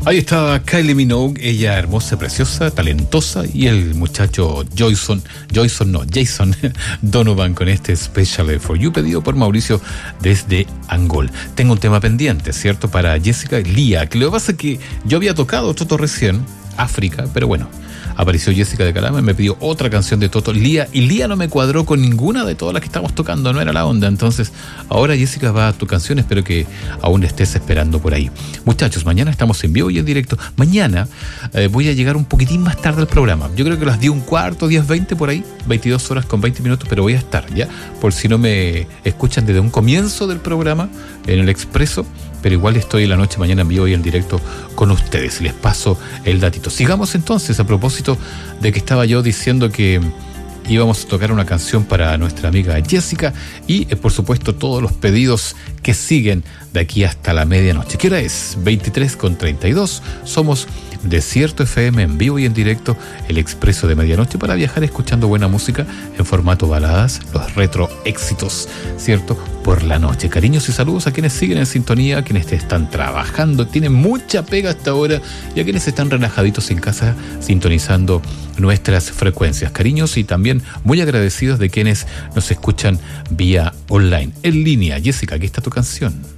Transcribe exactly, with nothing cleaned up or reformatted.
Ahí está Kylie Minogue, ella hermosa, preciosa, talentosa, y el muchacho Joyson, Joyson no, Jason Donovan con este Special for You pedido por Mauricio desde Angol. Tengo un tema pendiente, ¿cierto? Para Jessica Lía, que lo que pasa es que yo había tocado Toto recién, África, pero bueno, apareció Jessica de Calama y me pidió otra canción de Toto, Lía, y Lía no me cuadró con ninguna de todas las que estamos tocando, no era la onda. Entonces ahora Jessica va a tu canción, espero que aún estés esperando por ahí. Muchachos, mañana estamos en vivo y en directo. Mañana eh, voy a llegar un poquitín más tarde al programa, yo creo que a las diez un cuarto, diez veinte por ahí, veintidós horas con veinte minutos, pero voy a estar, ¿ya? Por si no me escuchan desde un comienzo del programa en el Expreso, pero igual estoy en la noche mañana en vivo y en directo con ustedes. Les paso el datito. Sigamos entonces, a propósito de que estaba yo diciendo que íbamos a tocar una canción para nuestra amiga Jessica y eh, por supuesto todos los pedidos que siguen de aquí hasta la medianoche. ¿Qué hora es? veintitrés con treinta y dos. Somos Desierto F M en vivo y en directo, el Expreso de Medianoche, para viajar escuchando buena música en formato baladas, los retro éxitos, ¿cierto? Por la noche. Cariños y saludos a quienes siguen en sintonía, a quienes están trabajando, tienen mucha pega hasta ahora, y a quienes están relajaditos en casa sintonizando nuestras frecuencias. Cariños y también muy agradecidos de quienes nos escuchan vía online, en línea. Jessica, aquí está tu canción.